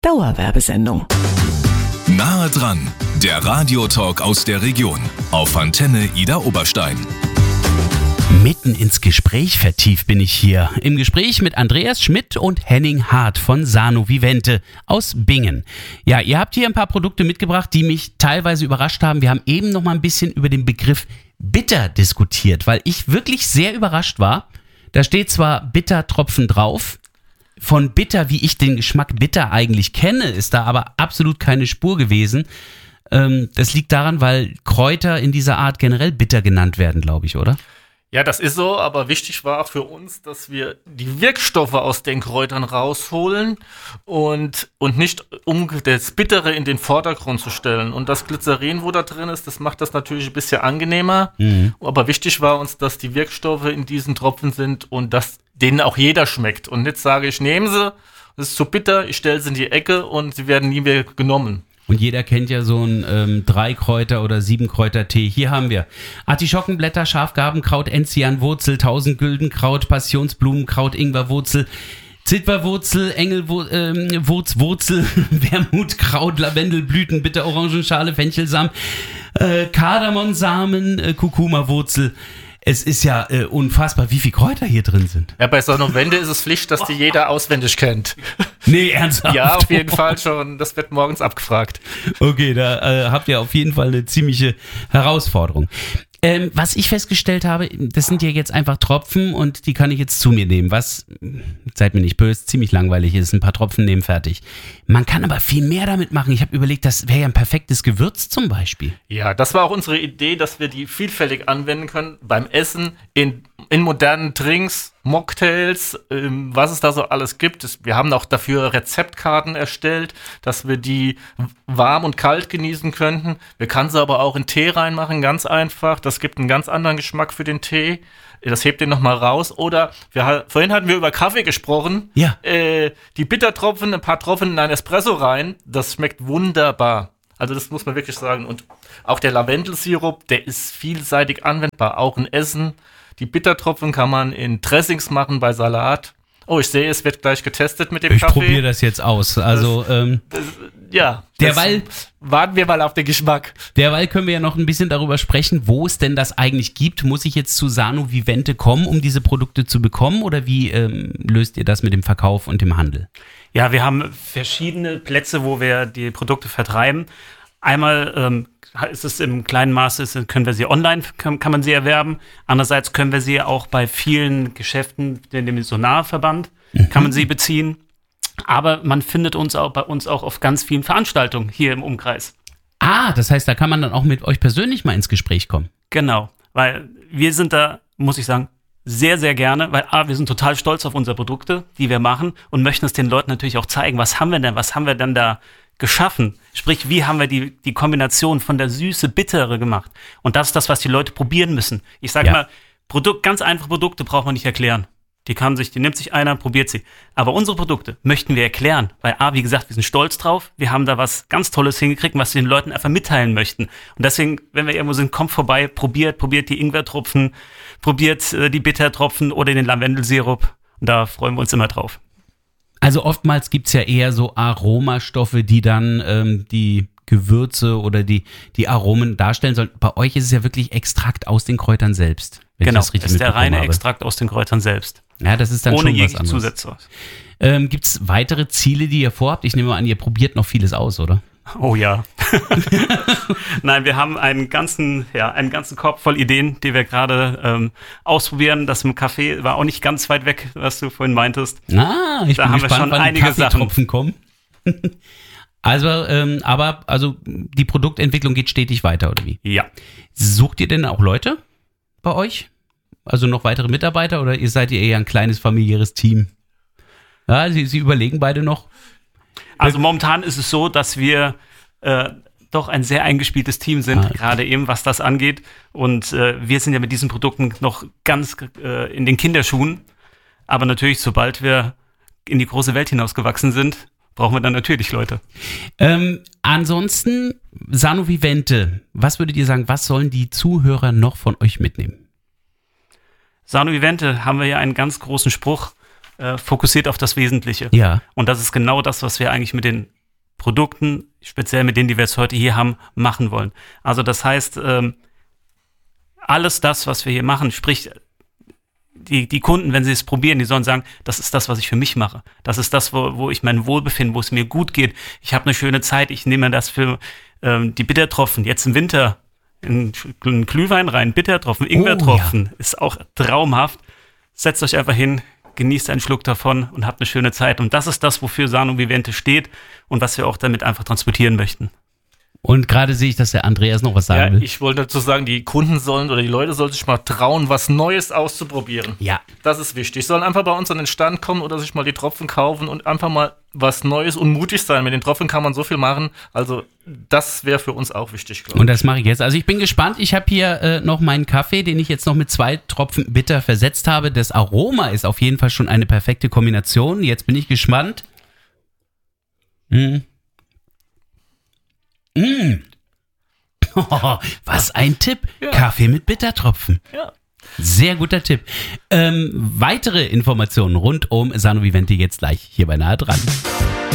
Dauerwerbesendung. Nahe dran, der Radiotalk aus der Region auf Antenne Idar Oberstein. Mitten ins Gespräch vertieft bin ich hier. Im Gespräch mit Andreas Schmidt und Henning Hart von Sano Vivente aus Bingen. Ja, ihr habt hier ein paar Produkte mitgebracht, die mich teilweise überrascht haben. Wir haben eben noch mal ein bisschen über den Begriff bitter diskutiert, weil ich wirklich sehr überrascht war. Da steht zwar Bittertropfen drauf. Von bitter, wie ich den Geschmack bitter eigentlich kenne, ist da aber absolut keine Spur gewesen. Das liegt daran, weil Kräuter in dieser Art generell bitter genannt werden, glaube ich, oder? Ja, das ist so, aber wichtig war auch für uns, dass wir die Wirkstoffe aus den Kräutern rausholen und nicht um das Bittere in den Vordergrund zu stellen. Und das Glycerin, wo da drin ist, das macht das natürlich ein bisschen angenehmer. Mhm. Aber wichtig war uns, dass die Wirkstoffe in diesen Tropfen sind und dass denen auch jeder schmeckt. Und nicht sage ich, nehme sie, das ist zu bitter, ich stelle sie in die Ecke und sie werden nie mehr genommen. Und jeder kennt ja so einen 3-Kräuter- oder 7-Kräuter-Tee. Hier haben wir Artischockenblätter, Schafgarbenkraut, Enzianwurzel, 1000-Güldenkraut, Passionsblumenkraut, Ingwerwurzel, Zitterwurzel, Engelwurzel, Wermutkraut, Lavendelblüten, Bitterorangenschale, Fenchelsamen, Kardamonsamen, Kurkumawurzel. Es ist ja unfassbar, wie viele Kräuter hier drin sind. Ja, bei Sano Vivente ist es Pflicht, dass die jeder auswendig kennt. Nee, ernsthaft? Ja, auf jeden Fall schon. Das wird morgens abgefragt. Okay, da habt ihr auf jeden Fall eine ziemliche Herausforderung. Was ich festgestellt habe, das sind ja jetzt einfach Tropfen und die kann ich jetzt zu mir nehmen, was, seid mir nicht böse, ziemlich langweilig ist, ein paar Tropfen nehmen, fertig. Man kann aber viel mehr damit machen. Ich habe überlegt, das wäre ja ein perfektes Gewürz zum Beispiel. Ja, das war auch unsere Idee, dass wir die vielfältig anwenden können beim Essen, in modernen Drinks, Mocktails, was es da so alles gibt. Wir haben auch dafür Rezeptkarten erstellt, dass wir die warm und kalt genießen könnten. Wir können sie aber auch in Tee reinmachen, ganz einfach. Das gibt einen ganz anderen Geschmack für den Tee. Das hebt den nochmal raus. Oder vorhin hatten wir über Kaffee gesprochen. Ja. Die Bittertropfen, ein paar Tropfen in ein Espresso rein. Das schmeckt wunderbar. Also das muss man wirklich sagen. Und auch der Lavendelsirup, der ist vielseitig anwendbar, auch in Essen. Die Bittertropfen kann man in Dressings machen bei Salat. Oh, ich sehe, es wird gleich getestet mit dem Kaffee. Ich probiere das jetzt aus. Also, warten wir mal auf den Geschmack. Derweil können wir ja noch ein bisschen darüber sprechen, wo es denn das eigentlich gibt. Muss ich jetzt zu Sano Vivente kommen, um diese Produkte zu bekommen? Oder wie löst ihr das mit dem Verkauf und dem Handel? Ja, wir haben verschiedene Plätze, wo wir die Produkte vertreiben. Einmal ist es im kleinen Maße, können wir sie online, kann man sie erwerben. Andererseits können wir sie auch bei vielen Geschäften, dem Sonarverband, kann man sie beziehen. Aber man findet uns auch bei uns auch auf ganz vielen Veranstaltungen hier im Umkreis. Ah, das heißt, da kann man dann auch mit euch persönlich mal ins Gespräch kommen. Genau, weil wir sind da, muss ich sagen, sehr, sehr gerne, weil wir sind total stolz auf unsere Produkte, die wir machen und möchten es den Leuten natürlich auch zeigen, was haben wir denn da geschaffen. Sprich, wie haben wir die Kombination von der Süße, Bittere gemacht. Und das ist das, was die Leute probieren müssen. Ich sage mal, ganz einfache Produkte braucht man nicht erklären. Die nimmt sich einer, probiert sie. Aber unsere Produkte möchten wir erklären, weil wie gesagt, wir sind stolz drauf. Wir haben da was ganz Tolles hingekriegt, was wir den Leuten einfach mitteilen möchten. Und deswegen, wenn wir irgendwo sind, kommt vorbei, probiert die Ingwertropfen, probiert die Bittertropfen oder den Lavendelsirup. Und da freuen wir uns immer drauf. Also oftmals gibt es ja eher so Aromastoffe, die dann die Gewürze oder die Aromen darstellen sollen. Bei euch ist es ja wirklich Extrakt aus den Kräutern selbst. Genau, das ist der reine Extrakt aus den Kräutern selbst. Ja, das ist dann ohne schon was anderes. Ohne Zusätze. Gibt es weitere Ziele, die ihr vorhabt? Ich nehme mal an, ihr probiert noch vieles aus, oder? Oh ja. Nein, wir haben einen ganzen Korb voll Ideen, die wir gerade ausprobieren. Das im Café war auch nicht ganz weit weg, was du vorhin meintest. Ich bin gespannt, wann die Kaffeetropfen kommen. Also die Produktentwicklung geht stetig weiter, oder wie? Ja. Sucht ihr denn auch Leute bei euch? Also noch weitere Mitarbeiter oder seid ihr eher ein kleines familiäres Team? Ja, Sie überlegen beide noch? Also momentan ist es so, dass wir doch ein sehr eingespieltes Team sind, gerade eben, was das angeht. Und wir sind ja mit diesen Produkten noch ganz in den Kinderschuhen. Aber natürlich, sobald wir in die große Welt hinausgewachsen sind, brauchen wir dann natürlich Leute. Ansonsten, Sano Vivente, was würdet ihr sagen, was sollen die Zuhörer noch von euch mitnehmen? Sano Vivente haben wir ja einen ganz großen Spruch, fokussiert auf das Wesentliche. Ja. Und das ist genau das, was wir eigentlich mit den Produkten, speziell mit denen, die wir jetzt heute hier haben, machen wollen. Also das heißt, alles das, was wir hier machen, sprich die Kunden, wenn sie es probieren, die sollen sagen, das ist das, was ich für mich mache. Das ist das, wo ich mein Wohlbefinden, wo es mir gut geht. Ich habe eine schöne Zeit, ich nehme das für die Bittertropfen. Jetzt im Winter in Glühwein rein, Bittertropfen, Ingwertropfen, ist auch traumhaft. Setzt euch einfach hin, genießt einen Schluck davon und habt eine schöne Zeit. Und das ist das, wofür Sano Vivente steht und was wir auch damit einfach transportieren möchten. Und gerade sehe ich, dass der Andreas noch was sagen will. Ich wollte dazu sagen, die Kunden sollen oder die Leute sollen sich mal trauen, was Neues auszuprobieren. Ja. Das ist wichtig. Sollen einfach bei uns an den Stand kommen oder sich mal die Tropfen kaufen und einfach mal was Neues und mutig sein. Mit den Tropfen kann man so viel machen. Also das wäre für uns auch wichtig, glaube ich. Und das mache ich jetzt. Also ich bin gespannt. Ich habe hier noch meinen Kaffee, den ich jetzt noch mit 2 Tropfen bitter versetzt habe. Das Aroma ist auf jeden Fall schon eine perfekte Kombination. Jetzt bin ich gespannt. Oh, was ein Tipp. Ja. Kaffee mit Bittertropfen. Ja. Sehr guter Tipp. Weitere Informationen rund um Sano Vivente jetzt gleich hier bei Nahe dran.